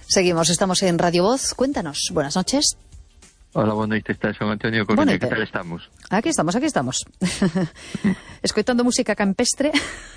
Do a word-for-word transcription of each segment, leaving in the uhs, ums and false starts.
Seguimos, estamos en Radio Voz. Cuéntanos, buenas noches. Hola, boa noite, está San Antonio Coruña, que tal estamos? Aquí estamos, aquí estamos. Escoitando música campestre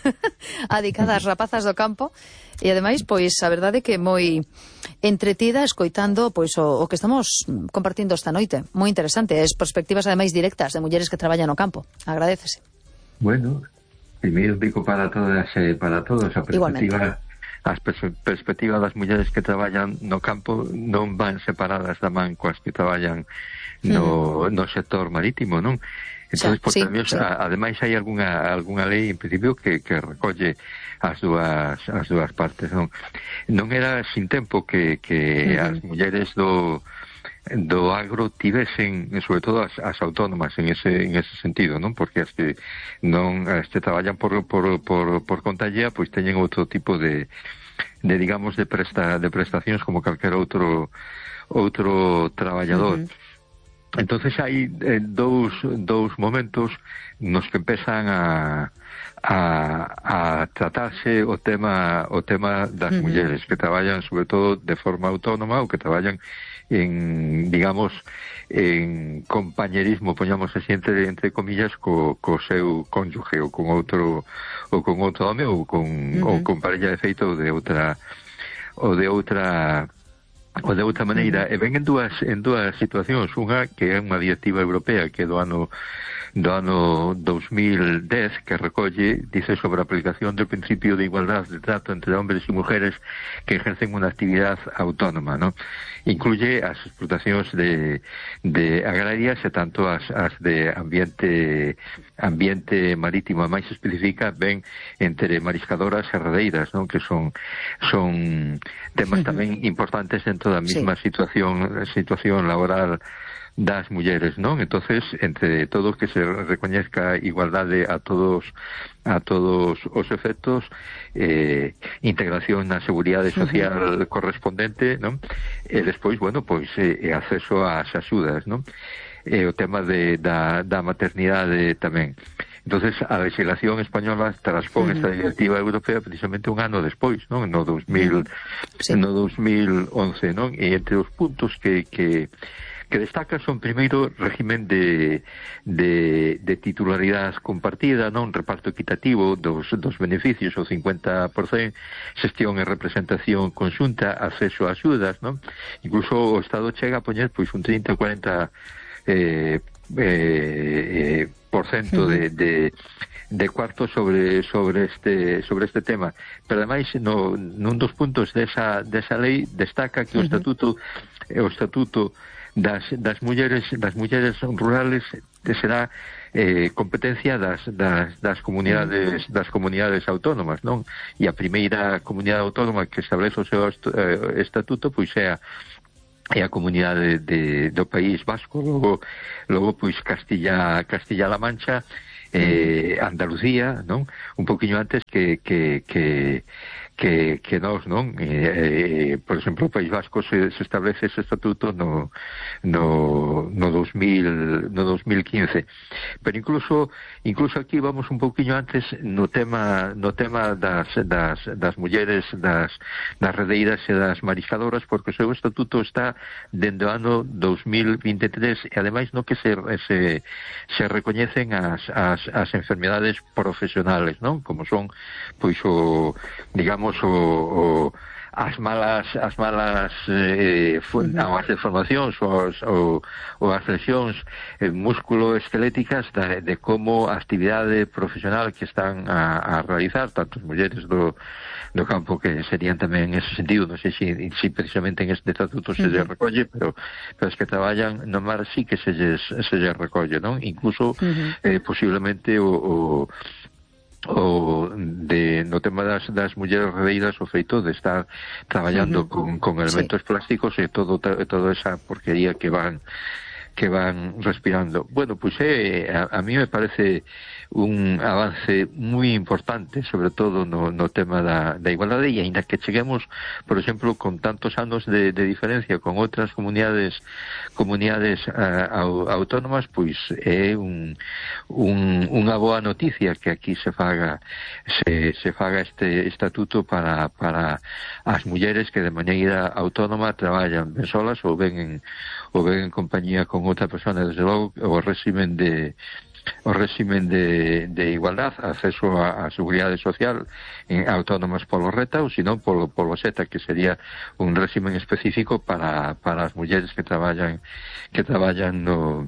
adicada ás rapazas do campo e ademais, pois, a verdade que moi entretida escoitando pois o, o que estamos compartindo esta noite. Moi interesante, as perspectivas ademais directas de mulleres que traballan no campo. Agradécese. Bueno, primeiro digo para todas e eh, para todos a perspectiva. Igualmente. As pers perspectivas das mulleres que traballan no campo non van separadas da man coas que traballan no, mm. no sector marítimo, non? Entón, por sí, tamén, sí. ademais hai algunha, algunha lei en principio que, que recolle as dúas, as dúas partes, non? Non era sin tempo que, que mm-hmm. as mulleres do do agro tivesen, sobre todo as, as autónomas en ese en ese sentido, non? Porque as que non as que traballan por por por por conta allea, pois teñen outro tipo de de digamos de presta de prestacións como calquera outro outro traballador. Uh-huh. Entonces hai eh, dous dous momentos nos que empezan a a a tratarse o tema o tema das uh-huh. mulleres que traballan sobre todo de forma autónoma ou que traballan en, digamos, en compañerismo, poñamos así entre, entre comillas, co, co seu cónyuge ou con outro ou con outro home ou con, uh-huh. ou con parella de feito ou de outra ou de outra ou de outra maneira. Uh-huh. E ven en dúas en dúas situacións, unha que é unha directiva europea que é do ano do ano dos mil dez que recolle, dice sobre a aplicación del principio de igualdad de trato entre hombres y mujeres que ejercen una actividad autónoma, ¿no? Incluye as explotacións de, de agrarias e tanto as, as de ambiente ambiente marítimo, máis especifica ben entre mariscadoras e redeiras, ¿no? Que son son temas uh-huh. tamén importantes dentro da mesma sí. situación situación laboral das mulleres, non? Entonces, entre todo que se recoñezca igualdade a todos a todos os efectos, eh, integración na seguridade social uh-huh. correspondente, non? E despois, bueno, pois eh, acceso ás axudas, non? E o tema de, da, da maternidade tamén. Entonces, a legislación española transpón uh-huh. esta directiva europea precisamente un ano despois, non? No dos mil, sí. no dos mil once, non? E entre os puntos que que que destaca son primeiro régimen de, de, de titularidade compartida, non? Reparto equitativo dos, dos beneficios, o cincuenta por cento, xestión e representación conxunta, acceso a axudas, non? Incluso o Estado chega a poñer pois un trinta a cuarenta eh, eh, por cento de, de de cuarto sobre sobre este sobre este tema, pero ademais no nun dos puntos desa desa lei destaca que o estatuto o estatuto das das mulleres das mulleres rurales será eh, competencia das das das comunidades das comunidades autónomas, non? E a primeira comunidade autónoma que establece o seu estatuto pois é a é a comunidade de, do País Vasco, logo logo pois Castilla Castilla-La Mancha, eh, Andalucía, non? Un poquinho antes que que que que, que nós, non? Eh, eh, por exemplo, o País Vasco se, se establece ese estatuto no, no, no dos mil no dos mil quince. Pero incluso incluso aquí vamos un pouquiño antes no tema no tema das das das mulleres, das das redeiras e das mariscadoras, porque o seu estatuto está dende o ano dos mil vinte e tres e ademais no que se se se recoñecen as as as enfermedades profesionales, non? Como son pois o digamos o, o as malas as malas eh, non, as deformacións ou as, ou, ou as lesións eh, músculo-esqueléticas de, de como a actividade profesional que están a, a realizar tanto as mulleres do, do campo que serían tamén en ese sentido, non sei se si, si precisamente en este estatuto se lles recolle, pero, pero as que traballan no mar sí que se lles, se lles recolle, non? Incluso uh-huh. eh, posiblemente o, o o de no tema das, das mulleres redeiras o feito de estar traballando uh-huh. con, con elementos sí. plásticos e todo toda esa porquería que van que van respirando. Bueno, pois pues, eh, a, a mí me parece un avance moi importante, sobre todo no, no tema da, da igualdade, e ainda que cheguemos, por exemplo, con tantos anos de, de diferencia con outras comunidades comunidades uh, autónomas, pois é un, un, unha boa noticia que aquí se faga se, se faga este estatuto para, para as mulleres que de maneira autónoma traballan ben solas ou ben en, ou ben en compañía con outra persona. Desde logo o réximen de o réximen de, de igualdad, acceso a, a seguridade social en autónomas polo RETA ou senón polo, polo SETA, que sería un réximen específico para, para as mulleres que traballan que traballan no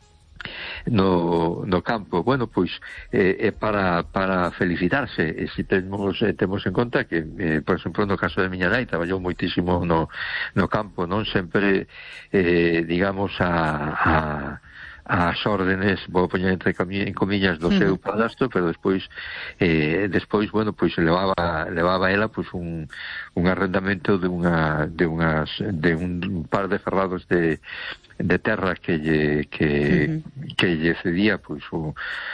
no, no campo. Bueno, pois é eh, para, para felicitarse, e se temos, eh, temos en conta que, eh, por exemplo, no caso de miña nai traballou moitísimo no, no campo, non sempre eh, digamos a, a as órdenes, vou poñer entre en comillas, do seu padrastro, pero despois eh, despois, bueno, pois levaba levaba ela pois un un arrendamento de unha de unhas de un par de ferrados de de terra que lle que uh-huh. que lle cedía pois o,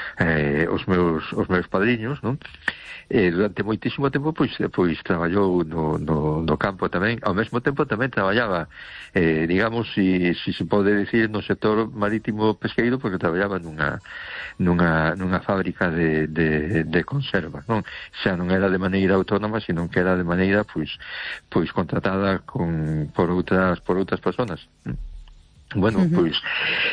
eh, os meus os meus padriños, non? E durante moitísimo tempo pois pois traballou no, no, no campo tamén. Ao mesmo tempo tamén traballaba eh, digamos, si, si se pode decir, no sector marítimo pesqueiro, porque traballaba nunha nunha, nunha fábrica de, de, de conserva, non? Xa non era de maneira autónoma, sino que era de maneira pois pois contratada con por outras por outras persoas. Bueno, uh-huh. pois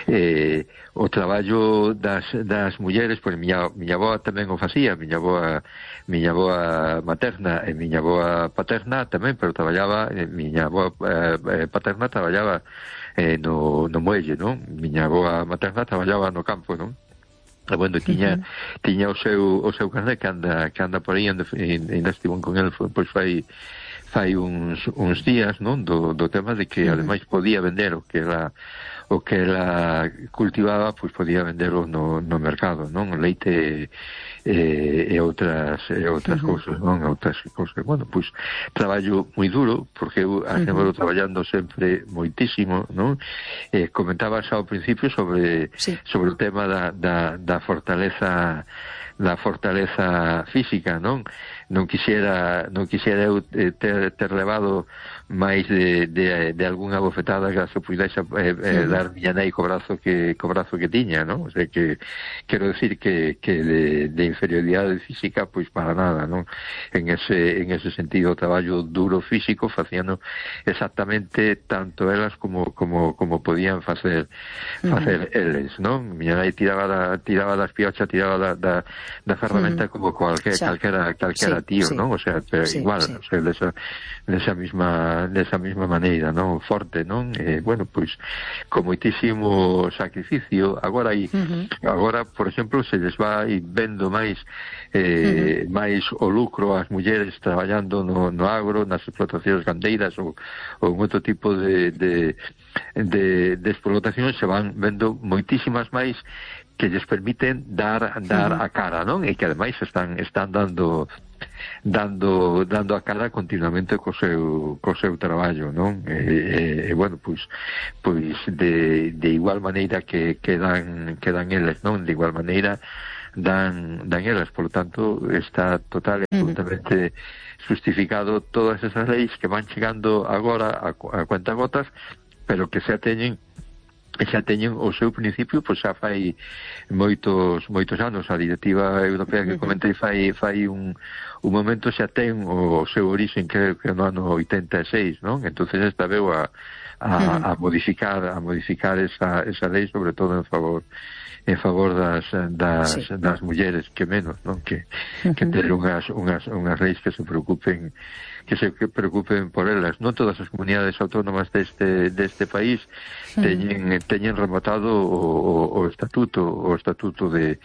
eh, o traballo das, das mulleres, pois miña, miña avoa tamén o facía, miña avoa miña avoa materna e miña avoa paterna tamén, pero traballaba, eh, miña avoa eh, paterna traballaba eh, no, no muelle, non? Miña avoa materna traballaba no campo, non? E, bueno, tiña, uh-huh. tiña o seu o seu carné que anda, que anda por aí, ainda estivo con el, pois fai fai uns, uns días, non, do, do tema de que ademais podía vender o que ela o que ela cultivaba, pois podía venderlo no, no mercado, non? Leite e, e outras e outras uh-huh. cousas, non? Outras cousas. Bueno, pois traballo moi duro, porque eu uh-huh. traballando sempre moitísimo, non? Eh, comentabas ao principio sobre sí. sobre o tema da, da, da fortaleza da fortaleza física, non? Non quixera non quixera eu ter, ter levado máis de, de, de algunha bofetada que se pudese eh, eh, dar miña nai co brazo que, co brazo que tiña, non? O sea, que quero decir que, que de, de inferioridade física, pois para nada, non? En ese, en ese sentido, o traballo duro físico facíano exactamente tanto elas como, como, como podían facer facer uh-huh. eles, non? Miña nai tiraba da, tiraba das piochas, tiraba da, da da ferramenta uh-huh. como cualquier, sí. calquera, calquera sí, tío, sí. ¿no? O sea, pero sí, igual, sí. o sea, desa, desa misma, desa misma maneira, ¿no? Forte, ¿no? Eh, bueno, pois, con moitísimo sacrificio, agora aí, uh-huh. agora, por exemplo, se les vai vendo máis, eh, uh-huh. máis o lucro ás mulleres traballando no, no agro, nas explotacións gandeiras ou, ou en outro tipo de, de, de, de explotacións, se van vendo moitísimas máis que lles permiten dar dar uh-huh. a cara, non? E que ademais están están dando dando dando a cara continuamente co seu co seu traballo, non? E, e, e bueno, pois pois de, de igual maneira que que dan que dan eles, non? De igual maneira dan dan elas, por lo tanto, está total e absolutamente uh-huh. justificado todas esas leis que van chegando agora a, a cuentagotas, pero que se ateñen xa teñen o seu principio, pois xa fai moitos moitos anos. A directiva europea que comentei fai fai un, un momento xa ten o seu orixen, creo que no ano oitenta e seis, non? Entonces esta veu a, a, a modificar a modificar esa, esa lei, sobre todo en favor en favor das das, sí. das mulleres, que menos, non? Que, que ter unhas, unhas, unhas leis que se preocupen que se preocupen por elas. Non todas as comunidades autónomas deste deste país teñen teñen rematado o, o, o estatuto o estatuto de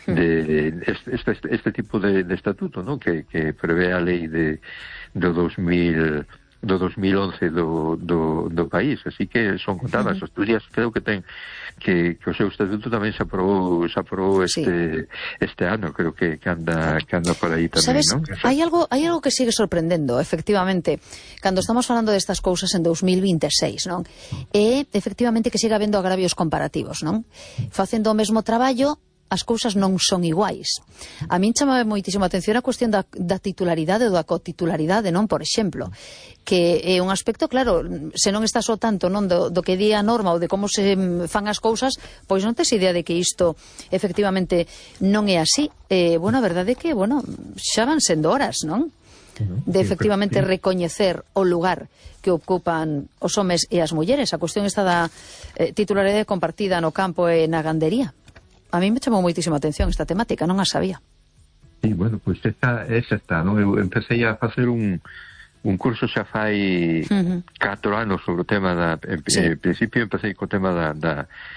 de este este tipo de, de estatuto, non? Que que prevé a lei de do dos mil do dos mil once do, do, do país, así que son contadas. Asturias creo que ten que, que o seu estatuto tamén se aprobou se aprobou este sí. este ano, creo que, que anda que anda por aí tamén, ¿sabes? ¿no? Hai algo hai algo que sigue sorprendendo, efectivamente, cando estamos falando destas cousas en dos mil vinte e seis, non? E efectivamente que siga habendo agravios comparativos, non? Facendo o mesmo traballo as cousas non son iguais. A min chamaba moitísimo a atención a cuestión da, da titularidade ou da cotitularidade, non? Por exemplo, que é un aspecto, claro, se non estás o tanto non do, do que di a norma ou de como se fan as cousas, pois non tes idea de que isto efectivamente non é así. Eh, bueno, a verdade é que, bueno, xa van sendo horas, non? De efectivamente recoñecer o lugar que ocupan os homes e as mulleres. A cuestión está da eh, titularidade compartida no campo e na gandería. A mí me chamou moitísima atención esta temática, non a sabía. Sí, bueno, pois pues esta, esa está, non? Eu empecé a facer un, un curso xa fai uh-huh. catro anos sobre o tema da... En, sí. en principio empecé co tema da, da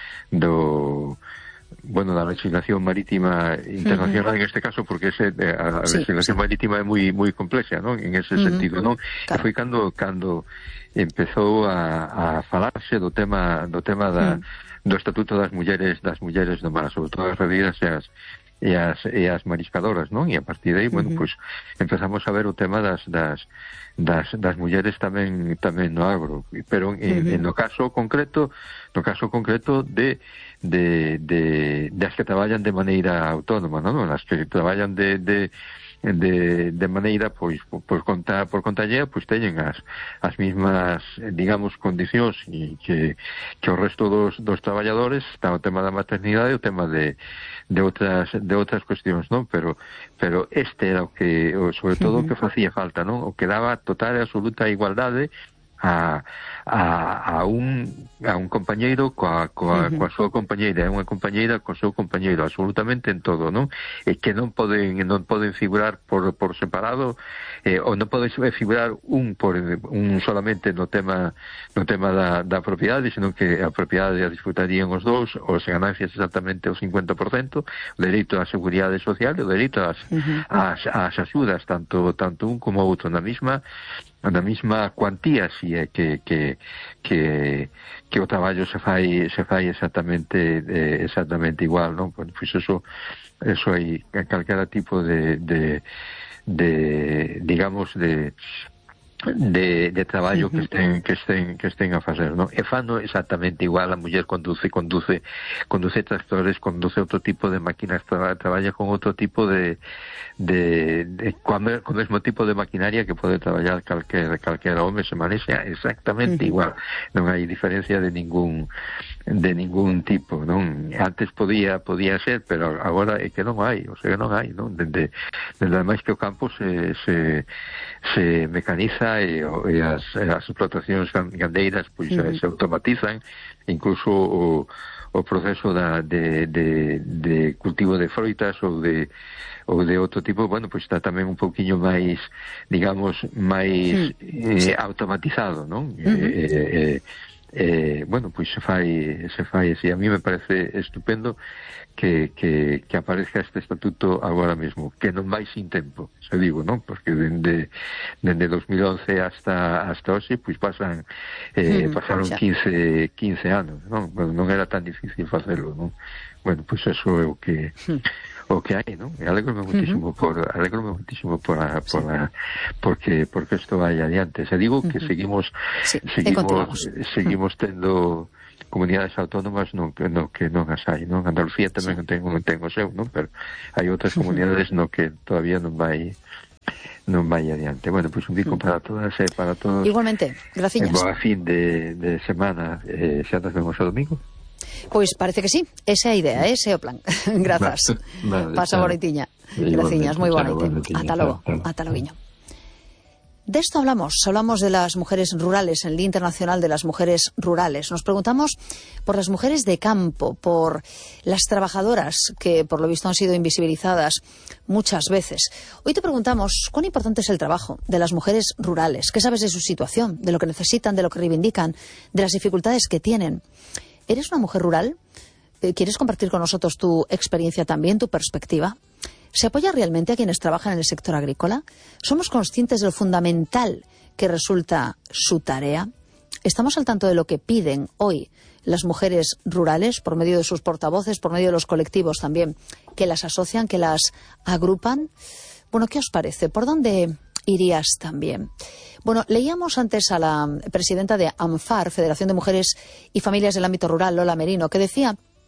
do... bueno, da legislación marítima internacional, uh-huh. en este caso, porque ese, a, a sí, legislación sí. marítima é moi moi complexa, non? En ese uh-huh. sentido, non? Claro. E foi cando cando empezou a, a falarse do tema do tema da uh-huh. do Estatuto das Mulleres das mulleres do mar, sobre todo as redeiras e as e as, e as mariscadoras, non? E a partir de aí, bueno, uh-huh. pues empezamos a ver o tema das das das, das mulleres tamén tamén no agro, pero en, uh-huh. en no caso concreto, no caso concreto de de de das que traballan de maneira autónoma, non? As que traballan de de de, de maneira, pois, por conta por conta allea, pois teñen as as mismas, digamos, condicións e que que o resto dos dos traballadores. Está o tema da maternidade e o tema de de outras de outras cuestións, non? Pero pero este era o que, sobre todo, o que facía falta, non? O que daba total e absoluta igualdade a a, a un a un compañeiro coa, coa, uh-huh. coa súa compañeira, é unha compañeira co seu compañeiro, absolutamente en todo, non? E que non poden non poden figurar por por separado, eh, ou non pode figurar un por un solamente no tema no tema da da propiedade, senón que a propiedade a disfrutarían os dous, os ganancias exactamente o cincuenta por cento, o dereito á seguridade social e o dereito ás uh-huh. ás ás axudas, tanto tanto un como outro na mesma na mesma cuantía, si é que que que que o traballo se fai se fai exactamente eh, exactamente igual, non? Pois pues eso eso hai calquera tipo de de de digamos de de, de traballo que estén que estén que estén a facer, non? E fano exactamente igual. A muller conduce conduce conduce tractores, conduce outro tipo de máquinas, tra, traballa con outro tipo de de, de con o mesmo tipo de maquinaria que pode traballar calquer calquera home, se manexa exactamente igual. Non hai diferencia de ningún de ningún tipo, non? Antes podía podía ser, pero agora é que non hai, o sea, non hai, non? Dende dende máis que o campo se se se mecaniza e, e as, as explotacións gandeiras pois uh-huh. se automatizan, incluso o, o proceso da, de, de, de cultivo de froitas ou de ou de outro tipo, bueno, pois está tamén un pouquiño máis, digamos, máis uh-huh. eh, automatizado, non? Uh-huh. Eh, eh, eh, bueno, pois se fai se fai así. A mí me parece estupendo que, que, que aparezca este estatuto agora mesmo, que non vai sin tempo, se digo, non? Porque dende dende dos mil once hasta hasta hoxe, pois pasan eh, pasaron quince, quince anos, non? Bueno, non era tan difícil facelo, non? Bueno, pois eso é o que o que hai, non? E alegro-me muitísimo uh-huh. por alegro-me muitísimo por a, por a, porque porque isto vai adiante. Se digo que uh-huh. seguimos sí, seguimos seguimos tendo comunidades autónomas no que no que non as hai, non? Andalucía tamén sí. ten non ten o seu, non? Pero hai outras comunidades no que todavía non vai non vai adiante. Bueno, pois pues un bico uh-huh. para todas e para todos. Igualmente, graciñas. Boa fin de, de semana, eh, xa nos vemos o domingo. Pois parece que sí, esa é a idea, ese é o plan. Grazas. Vale, Pasa bonitiña. Graciñas, moi boa noite. Ata logo, ata loguiño. De esto hablamos, hablamos de las mujeres rurales, en el Día Internacional de las Mujeres Rurales. Nos preguntamos por las mujeres de campo, por las trabajadoras que por lo visto han sido invisibilizadas muchas veces. Hoy te preguntamos cuán importante es el trabajo de las mujeres rurales. ¿Qué sabes de su situación, de lo que necesitan, de lo que reivindican, de las dificultades que tienen? ¿Eres una mujer rural? ¿Quieres compartir con nosotros tu experiencia también, tu perspectiva? ¿Se apoya realmente a quienes trabajan en el sector agrícola? ¿Somos conscientes de lo fundamental que resulta su tarea? ¿Estamos al tanto de lo que piden hoy las mujeres rurales por medio de sus portavoces, por medio de los colectivos también que las asocian, que las agrupan? Bueno, ¿qué os parece? ¿Por dónde irías también? Bueno, leíamos antes a la presidenta de AMFAR, Federación de Mujeres y Familias del Ámbito Rural, Lola Merino, que decía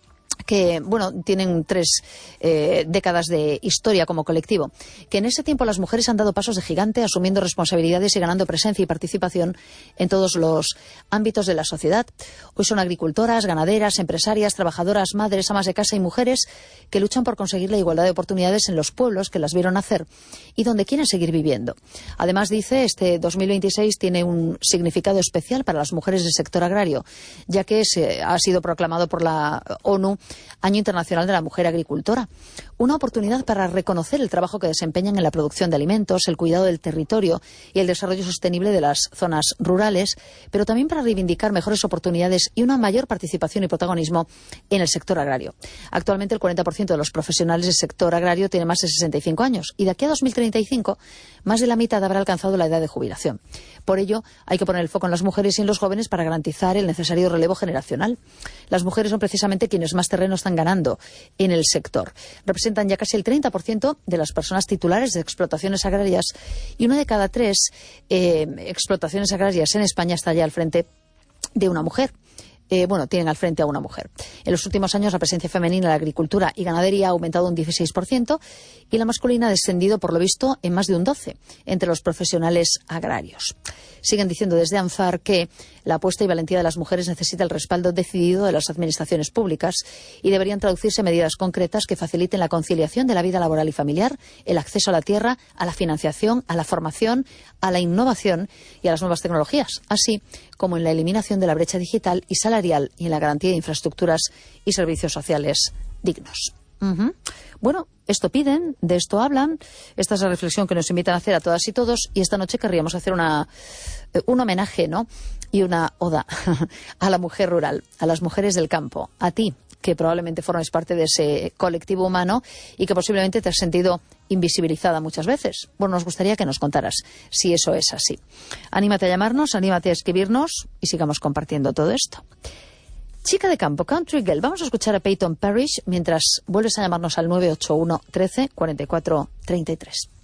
que, bueno, tienen tres eh, décadas de historia como colectivo, que en ese tiempo las mujeres han dado pasos de gigante, asumiendo responsabilidades y ganando presencia y participación en todos los ámbitos de la sociedad. Hoy son agricultoras, ganaderas, empresarias, trabajadoras, madres, amas de casa y mujeres que luchan por conseguir la igualdad de oportunidades en los pueblos que las vieron nacer y donde quieren seguir viviendo. Además, dice, este dos mil veintiséis tiene un significado especial para las mujeres del sector agrario, ya que se ha sido proclamado por la ONU Año Internacional de la Mujer Agricultora. Una oportunidad para reconocer el trabajo que desempeñan en la producción de alimentos, el cuidado del territorio y el desarrollo sostenible de las zonas rurales, pero también para reivindicar mejores oportunidades y una mayor participación y protagonismo en el sector agrario. Actualmente el cuarenta por ciento de los profesionales del sector agrario tiene más de sesenta y cinco años y de aquí a dos mil treinta y cinco más de la mitad habrá alcanzado la edad de jubilación. Por ello, hay que poner el foco en las mujeres y en los jóvenes para garantizar el necesario relevo generacional. Las mujeres son precisamente quienes más terreno están ganando en el sector. Representan ya casi el treinta por ciento de las personas titulares de explotaciones agrarias y una de cada tres eh, explotaciones agrarias en España está ya al frente de una mujer. Eh, bueno, tienen al frente a una mujer. En los últimos años la presencia femenina en la agricultura y ganadería ha aumentado un dieciséis por ciento y la masculina ha descendido, por lo visto, en más de un doce por ciento entre los profesionales agrarios. Siguen diciendo desde ANFAR que la apuesta y valentía de las mujeres necesita el respaldo decidido de las administraciones públicas y deberían traducirse en medidas concretas que faciliten la conciliación de la vida laboral y familiar, el acceso a la tierra, a la financiación, a la formación, a la innovación y a las nuevas tecnologías, así como en la eliminación de la brecha digital y salarial y en la garantía de infraestructuras y servicios sociales dignos. Uh-huh. Bueno, esto piden, de esto hablan, esta es la reflexión que nos invitan a hacer a todas y todos, y esta noche querríamos hacer una, un homenaje, ¿no? Y una oda a la mujer rural, a las mujeres del campo, a ti, que probablemente formes parte de ese colectivo humano y que posiblemente te has sentido invisibilizada muchas veces. Bueno, nos gustaría que nos contaras si eso es así. Anímate a llamarnos, anímate a escribirnos y sigamos compartiendo todo esto. Chica de campo, Country Girl. Vamos a escuchar a Peyton Parrish mientras vuelves a llamarnos al nueve ocho uno, trece, cuarenta y cuatro, treinta y tres.